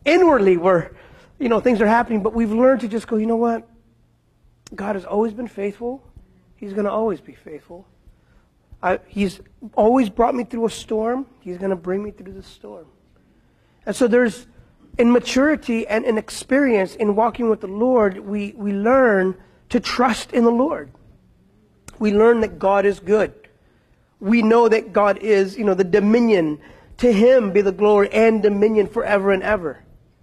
inwardly things are happening, but we've learned to just go, you know what? God has always been faithful. He's going to always be faithful. He's always brought me through a storm. He's going to bring me through the storm. And so there's, in maturity and in experience in walking with the Lord, we learn to trust in the Lord. We learn that God is good. We know that God is, the dominion. To Him be the glory and dominion forever and ever.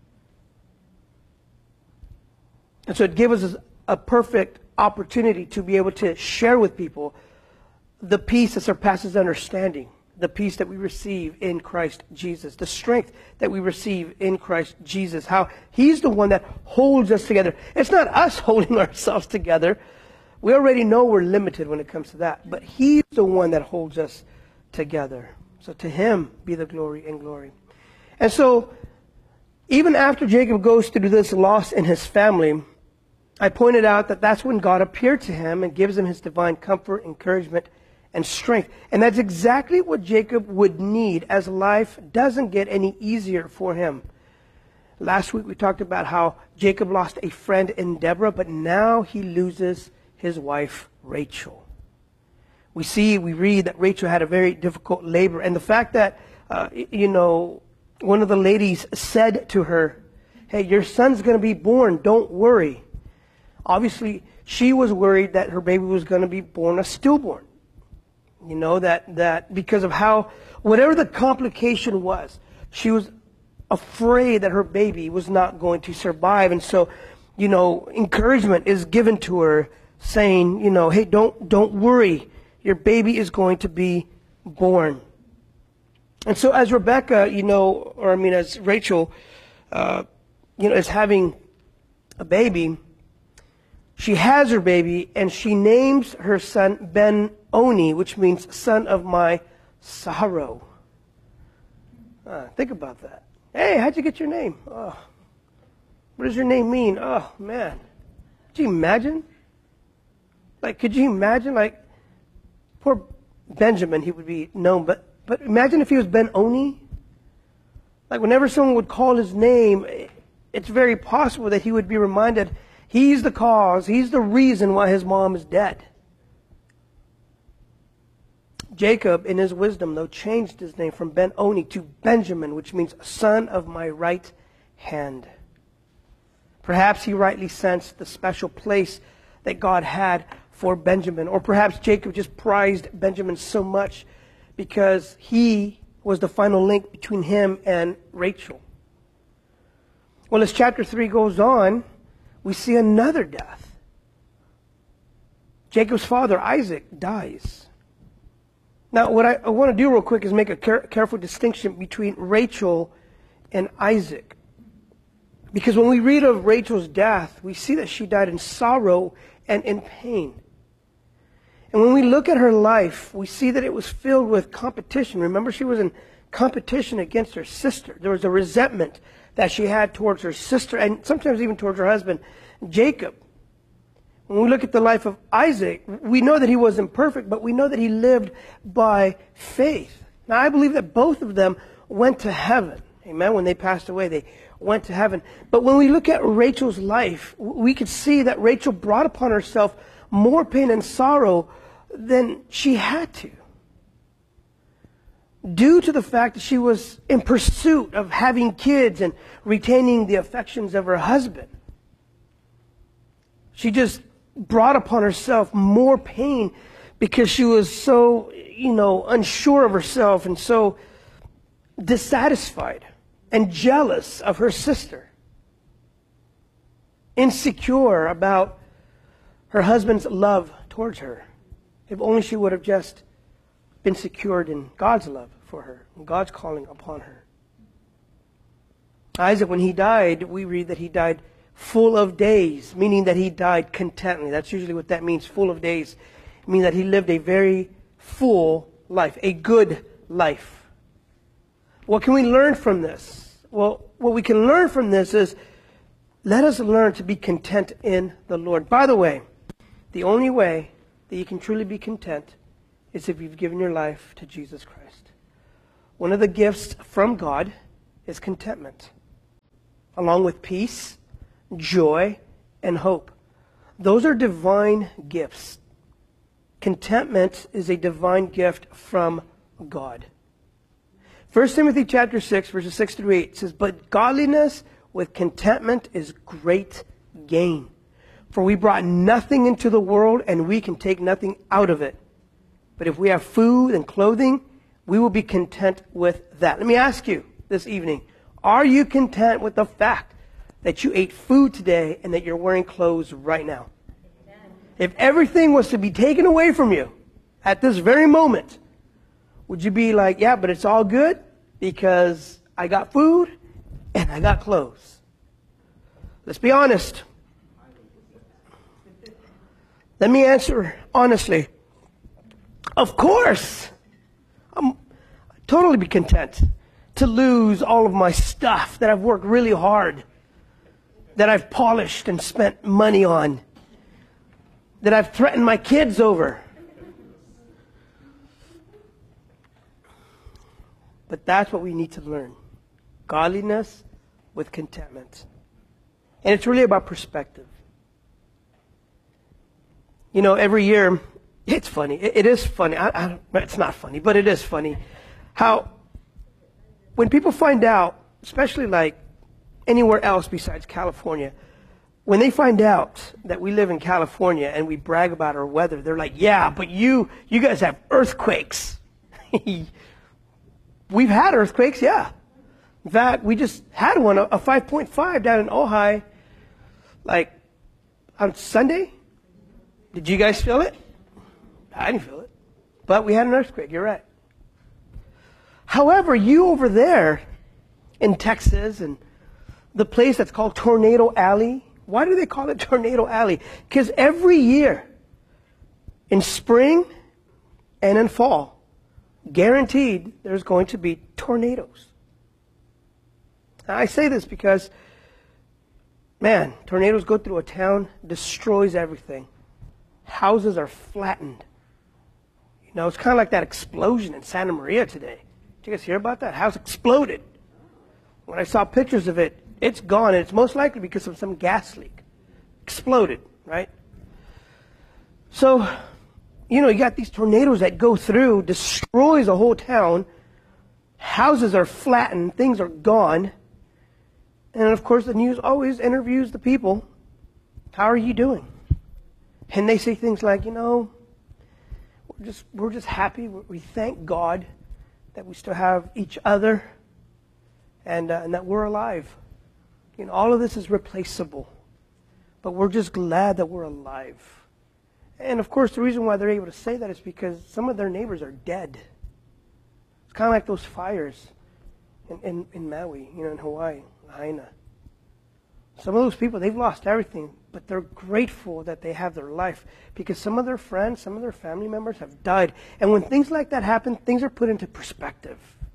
And so it gives us a perfect opportunity to be able to share with people the peace that surpasses understanding, the peace that we receive in Christ Jesus, the strength that we receive in Christ Jesus, how He's the one that holds us together. It's not us holding ourselves together. We already know we're limited when it comes to that, but He's the one that holds us together. So to Him be the glory and glory. And so, even after Jacob goes through this loss in his family, I pointed out that that's when God appeared to him and gives him His divine comfort, encouragement, and strength. And that's exactly what Jacob would need as life doesn't get any easier for him. Last week we talked about how Jacob lost a friend in Deborah, but now he loses his wife, Rachel. We read that Rachel had a very difficult labor. And the fact that, one of the ladies said to her, hey, your son's going to be born, don't worry. Obviously, she was worried that her baby was going to be born a stillborn. That because of whatever the complication was, she was afraid that her baby was not going to survive. And so, encouragement is given to her saying, hey, don't worry. Your baby is going to be born. And so as Rebecca, as Rachel, is having a baby, she has her baby and she names her son Ben-Oni, which means son of my sorrow. Think about that. Hey, how'd you get your name? Oh, what does your name mean? Oh, man. Could you imagine? Could you imagine, poor Benjamin, he would be known, but imagine if he was Ben-Oni. Whenever someone would call his name, it's very possible that he would be reminded he's the cause, he's the reason why his mom is dead. Jacob, in his wisdom, though, changed his name from Ben-Oni to Benjamin, which means son of my right hand. Perhaps he rightly sensed the special place that God had for Benjamin. Or perhaps Jacob just prized Benjamin so much because he was the final link between him and Rachel. Well, as chapter 3 goes on, we see another death. Jacob's father, Isaac, dies. Now, what I want to do real quick is make a careful distinction between Rachel and Isaac. Because when we read of Rachel's death, we see that she died in sorrow and in pain. And when we look at her life, we see that it was filled with competition. Remember, she was in competition against her sister. There was a resentment that she had towards her sister and sometimes even towards her husband, Jacob. When we look at the life of Isaac, we know that he wasn't perfect, but we know that he lived by faith. Now, I believe that both of them went to heaven. Amen. When they passed away, they went to heaven. But when we look at Rachel's life, we could see that Rachel brought upon herself more pain and sorrow than she had to, due to the fact that she was in pursuit of having kids and retaining the affections of her husband. She just brought upon herself more pain because she was so, unsure of herself and so dissatisfied and jealous of her sister, insecure about her husband's love towards her. If only she would have just been secured in God's love for her, and God's calling upon her. Isaac, when he died, we read that he died full of days, meaning that he died contently. That's usually what that means, full of days. It means that he lived a very full life, a good life. What can we learn from this? Well, what we can learn from this is, let us learn to be content in the Lord. By the way, the only way that you can truly be content is if you've given your life to Jesus Christ. One of the gifts from God is contentment. along with peace, joy, and hope. Those are divine gifts. Contentment is a divine gift from God. 1 Timothy chapter 6, verses 6 through 8 says, "But godliness with contentment is great gain. For we brought nothing into the world, and we can take nothing out of it. But if we have food and clothing, we will be content with that." Let me ask you this evening, are you content with the fact that you ate food today and that you're wearing clothes right now? If everything was to be taken away from you at this very moment, would you be like, yeah, but it's all good because I got food and I got clothes? Let's be honest. Let me answer honestly. Of course, I'm totally be content to lose all of my stuff that I've worked really hard, that I've polished and spent money on, that I've threatened my kids over. But that's what we need to learn. Godliness with contentment. And it's really about perspective. You know, every year, it's funny. It is funny. It's not funny, but it is funny. How when people find out, especially like anywhere else besides California, when they find out that we live in California and we brag about our weather, they're like, yeah, but you guys have earthquakes. We've had earthquakes, yeah. In fact, we just had one, a 5.5 down in Ojai, like on Sunday. Did you guys feel it? I didn't feel it. But we had an earthquake, you're right. However, you over there in Texas and the place that's called Tornado Alley, why do they call it Tornado Alley? Because every year, in spring and in fall, guaranteed there's going to be tornadoes. Now, I say this because, man, tornadoes go through a town, destroys everything. Houses are flattened. You know, it's kind of like that explosion in Santa Maria today. Did you guys hear about that? House exploded. When I saw pictures of it, it's gone, and it's most likely because of some gas leak. Exploded, right? So, you know, you got these tornadoes that go through, destroys a whole town. Houses are flattened, things are gone. And of course, the news always interviews the people. How are you doing? And they say things like, you know, we're just happy. We thank God that we still have each other and that we're alive. You know, all of this is replaceable, but we're just glad that we're alive. And of course, the reason why they're able to say that is because some of their neighbors are dead. It's kind of like those fires in Maui, you know, in Hawaii, Lahaina. Some of those people, they've lost everything, but they're grateful that they have their life because some of their friends, some of their family members have died. And when things like that happen, things are put into perspective.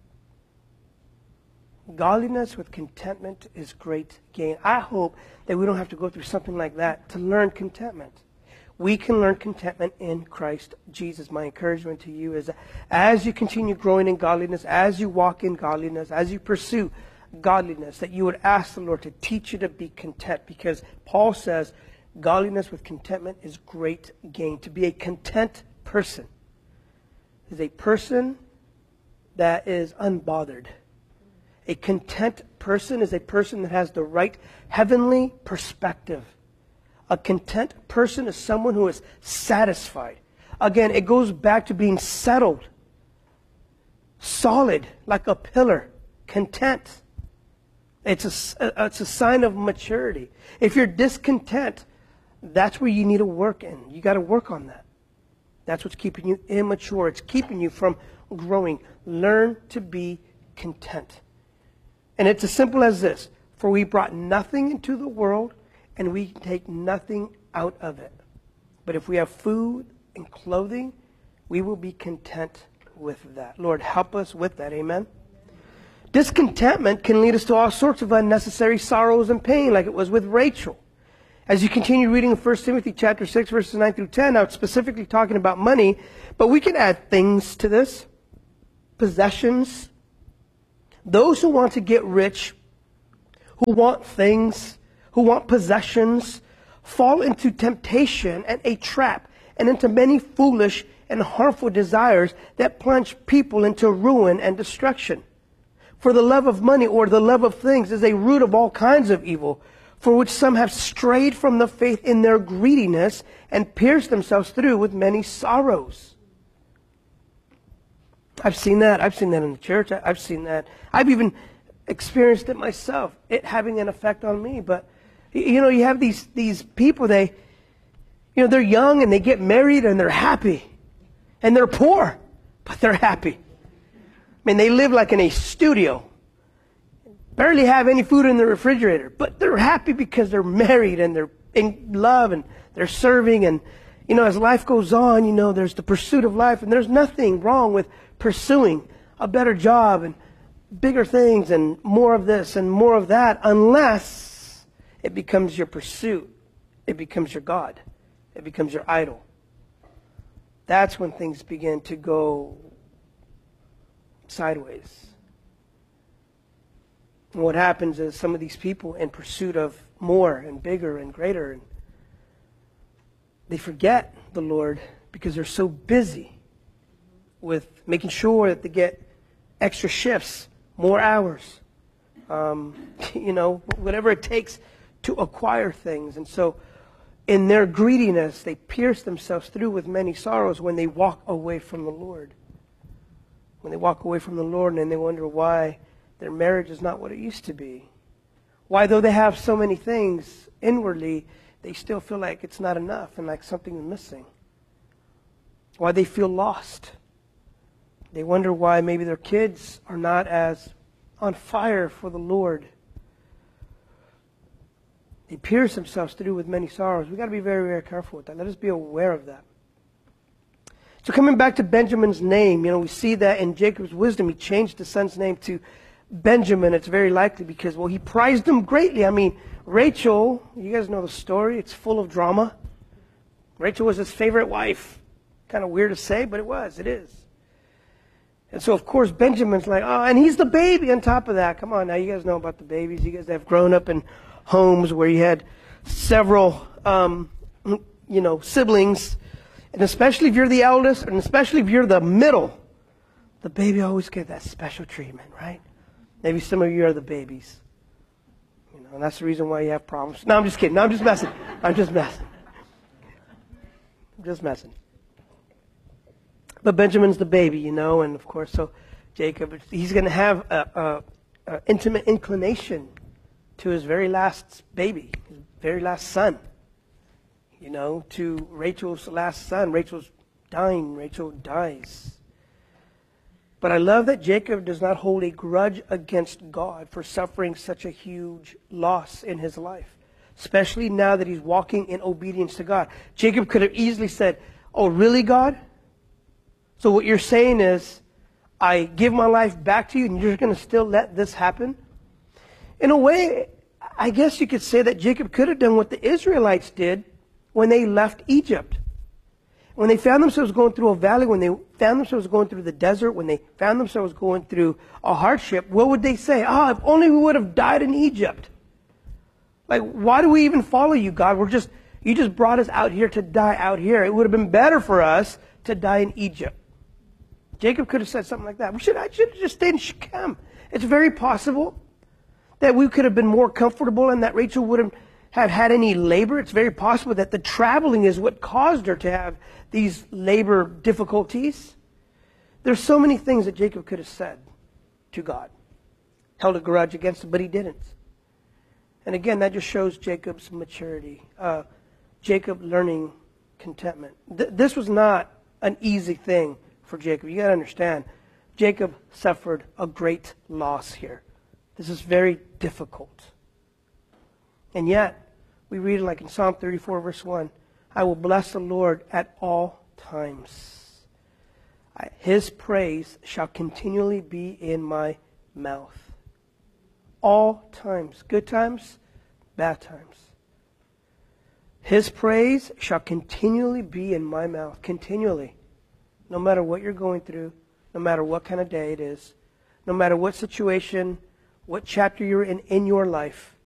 Godliness with contentment is great gain. I hope that we don't have to go through something like that to learn contentment. We can learn contentment in Christ Jesus. My encouragement to you is that as you continue growing in godliness, as you walk in godliness, as you pursue godliness, that you would ask the Lord to teach you to be content, because Paul says godliness with contentment is great gain. To be a content person is a person that is unbothered. A content person is a person that has the right heavenly perspective. A content person is someone who is satisfied. Again, it goes back to being settled, solid, like a pillar, content. It's a sign of maturity. If you're discontent, that's where you need to work in. You got to work on that. That's what's keeping you immature. It's keeping you from growing. Learn to be content. And it's as simple as this. For we brought nothing into the world, and we can take nothing out of it. But if we have food and clothing, we will be content with that. Lord, help us with that. Amen. Discontentment can lead us to all sorts of unnecessary sorrows and pain, like it was with Rachel. As you continue reading 1 Timothy chapter 6, verses 9 through 10, now it's specifically talking about money, but we can add things to this. Possessions. Those who want to get rich who want things, who want possessions, fall into temptation and a trap and into many foolish and harmful desires that plunge people into ruin and destruction. For the love of money or the love of things is a root of all kinds of evil, for which some have strayed from the faith in their greediness and pierced themselves through with many sorrows. I've seen that. I've seen that in the church. I've seen that. I've even experienced it myself, it having an effect on me. But, you know, you have these people, they're young and they get married and they're happy. And they're poor, but they're happy. I mean, they live like in a studio. Barely have any food in the refrigerator, but they're happy because they're married and they're in love and they're serving. And, as life goes on, there's the pursuit of life, and there's nothing wrong with pursuing a better job and bigger things and more of this and more of that, unless it becomes your pursuit. It becomes your God. It becomes your idol. That's when things begin to go sideways. And what happens is some of these people in pursuit of more and bigger and greater, and they forget the Lord because they're so busy with making sure that they get extra shifts, more hours, whatever it takes to acquire things. And so in their greediness, they pierce themselves through with many sorrows when they walk away from the Lord. When they walk away from the Lord, and then they wonder why their marriage is not what it used to be. Why, though they have so many things inwardly, they still feel like it's not enough and like something is missing. Why they feel lost. They wonder why maybe their kids are not as on fire for the Lord. They pierce themselves through with many sorrows. We've got to be very, very careful with that. Let us be aware of that. So coming back to Benjamin's name, we see that in Jacob's wisdom, he changed his son's name to Benjamin. It's very likely because, he prized him greatly. I mean, Rachel, you guys know the story. It's full of drama. Rachel was his favorite wife. Kind of weird to say, but it is. And so, of course, Benjamin's like, and he's the baby on top of that. Come on now, you guys know about the babies. You guys have grown up in homes where you had several, siblings. And especially if you're the eldest, and especially if you're the middle, the baby always gets that special treatment, right? Maybe some of you are the babies. And that's the reason why you have problems. No, I'm just kidding. No, I'm just messing. But Benjamin's the baby, and of course, so Jacob, he's going to have a intimate inclination to his very last baby, his very last son. To Rachel's last son. Rachel's dying. Rachel dies. But I love that Jacob does not hold a grudge against God for suffering such a huge loss in his life, especially now that he's walking in obedience to God. Jacob could have easily said, "Oh, really, God? So what you're saying is, I give my life back to you and you're going to still let this happen?" In a way, I guess you could say that Jacob could have done what the Israelites did when they left Egypt. When they found themselves going through a valley, when they found themselves going through the desert, when they found themselves going through a hardship, what would they say? If only we would have died in Egypt. Like, why do we even follow you, God? You just brought us out here to die out here. It would have been better for us to die in Egypt. Jacob could have said something like that. I should have just stayed in Shechem. It's very possible that we could have been more comfortable and that Rachel wouldn't have had any labor. It's very possible that the traveling is what caused her to have these labor difficulties. There's so many things that Jacob could have said to God. Held a grudge against him, but he didn't. And again, that just shows Jacob's maturity. Jacob learning contentment. This was not an easy thing for Jacob. You got to understand, Jacob suffered a great loss here. This is very difficult. And yet, we read like in Psalm 34, verse 1, "I will bless the Lord at all times. His praise shall continually be in my mouth." All times. Good times, bad times. His praise shall continually be in my mouth. Continually. No matter what you're going through, no matter what kind of day it is, no matter what situation what chapter you're in your life,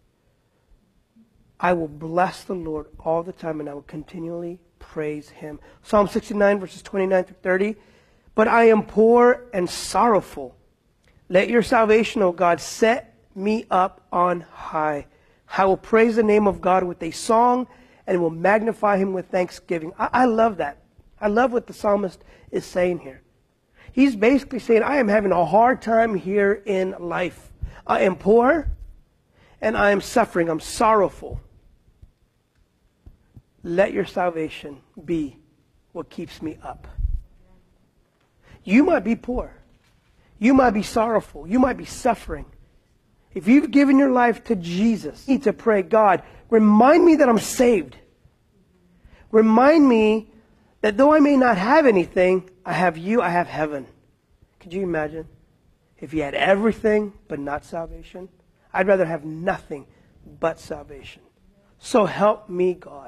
I will bless the Lord all the time and I will continually praise him. Psalm 69, verses 29 through 30. But I am poor and sorrowful. Let your salvation, O God, set me up on high. I will praise the name of God with a song and will magnify him with thanksgiving. I love that. I love what the psalmist is saying here. He's basically saying, I am having a hard time here in life. I am poor and I am suffering. I'm sorrowful. Let your salvation be what keeps me up. You might be poor. You might be sorrowful. You might be suffering. If you've given your life to Jesus, you need to pray, God, remind me that I'm saved. Remind me that though I may not have anything, I have you, I have heaven. Could you imagine if you had everything but not salvation? I'd rather have nothing but salvation. So help me, God.